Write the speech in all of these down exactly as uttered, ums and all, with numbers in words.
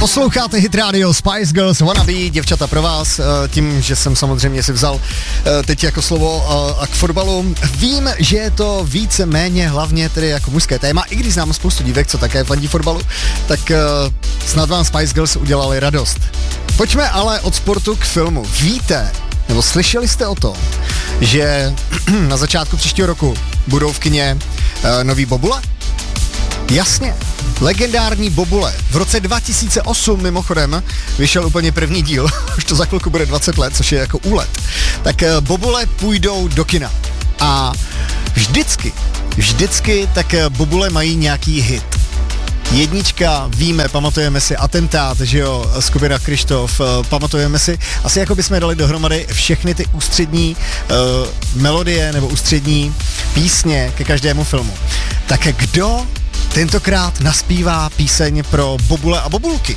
Posloucháte Hit Radio, Spice Girls, Wanna Be, děvčata pro vás, tím, že jsem samozřejmě si vzal teď jako slovo a k fotbalu. Vím, že je to více méně hlavně tedy jako mužské téma, i když znám spoustu dívek, co také fandí fotbalu, tak snad vám Spice Girls udělali radost. Pojďme ale od sportu k filmu. Víte, nebo slyšeli jste o tom, že na začátku příštího roku budou v kině nový Bobule? Jasně, legendární Bobule. V roce dva tisíce osm mimochodem vyšel úplně první díl, už to za chvilku bude dvacet let, což je jako úlet. Tak Bobule půjdou do kina a vždycky, vždycky tak Bobule mají nějaký hit. Jednička, víme, pamatujeme si Atentát, že jo, skupina Krištof, pamatujeme si, asi jako bychom dali dohromady všechny ty ústřední uh, melodie nebo ústřední písně ke každému filmu. Tak kdo tentokrát naspívá píseň pro Bobule a Bobulky?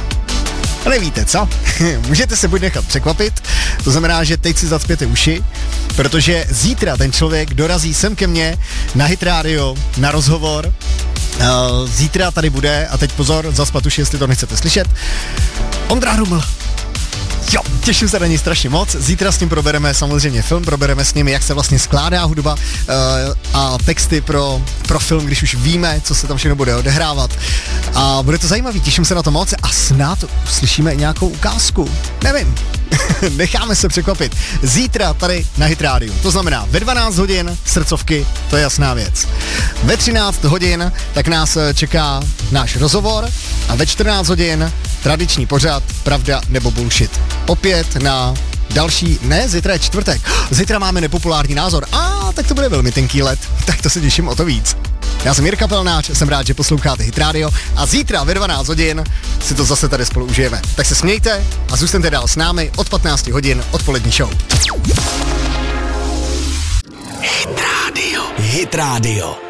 Nevíte, co? Můžete se buď nechat překvapit, to znamená, že teď si zacpěte uši, protože zítra ten člověk dorazí sem ke mně na Hit Radio, na rozhovor. Uh, zítra tady bude, a teď pozor, zaspat uši, jestli to nechcete slyšet, Ondra Ruml. Jo, těším se na něj strašně moc. Zítra s ním probereme samozřejmě film, probereme s ním, jak se vlastně skládá hudba uh, a texty pro, pro film, když už víme, co se tam všechno bude odehrávat. A bude to zajímavý, těším se na to moc a snad slyšíme i nějakou ukázku. Nevím. Necháme se překvapit. Zítra tady na Hit Radio. To znamená ve dvanáct hodin srdcovky, to je jasná věc. Ve třináct hodin tak nás čeká náš rozhovor a ve čtrnáct hodin tradiční pořad Pravda nebo bullshit. Opět na další, ne, zítra je čtvrtek. Zítra máme nepopulární názor. A tak to bude velmi tenký let. Tak to se těším o to víc. Já jsem Jirka Pelnáč, jsem rád, že posloucháte Hit Radio a zítra ve dvanáct hodin si to zase tady spolu užijeme. Tak se smějte a zůstaňte dál s námi od patnáct hodin odpolední show. Hit Radio. Hit Radio.